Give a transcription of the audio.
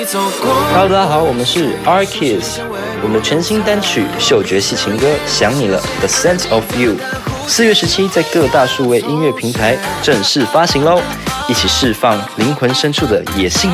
Hello， 大家好，我们是 R-Kiss， 我们的全新单曲嗅觉系情歌《想你了》The Sense of You， 4月17在各大数位音乐平台正式发行喽！一起释放灵魂深处的野性。